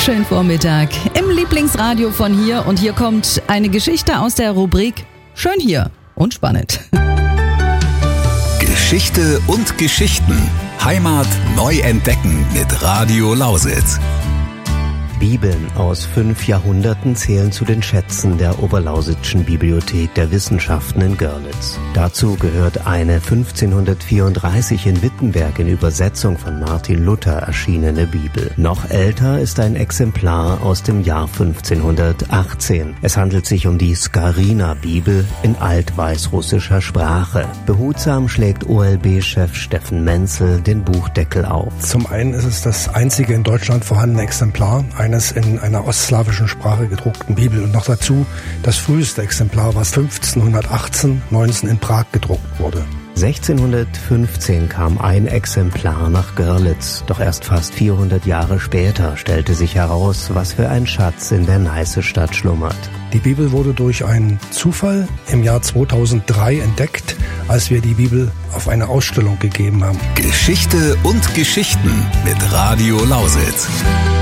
Schönen Vormittag im Lieblingsradio von hier. Und hier kommt eine Geschichte aus der Rubrik Schön hier und spannend. Geschichte und Geschichten. Heimat neu entdecken mit Radio Lausitz. Bibeln aus 5 Jahrhunderten zählen zu den Schätzen der Oberlausitzschen Bibliothek der Wissenschaften in Görlitz. Dazu gehört eine 1534 in Wittenberg in Übersetzung von Martin Luther erschienene Bibel. Noch älter ist ein Exemplar aus dem Jahr 1518. Es handelt sich um die Skarina-Bibel in altweißrussischer Sprache. Behutsam schlägt OLB-Chef Steffen Menzel den Buchdeckel auf. Zum einen ist es das einzige in Deutschland vorhandene Exemplar eines in einer ostslawischen Sprache gedruckten Bibel und noch dazu das früheste Exemplar, was 1518-19 in Prag gedruckt wurde. 1615 kam ein Exemplar nach Görlitz, doch erst fast 400 Jahre später stellte sich heraus, was für ein Schatz in der Neiße-Stadt schlummert. Die Bibel wurde durch einen Zufall im Jahr 2003 entdeckt, als wir die Bibel auf eine Ausstellung gegeben haben. Geschichte und Geschichten mit Radio Lausitz.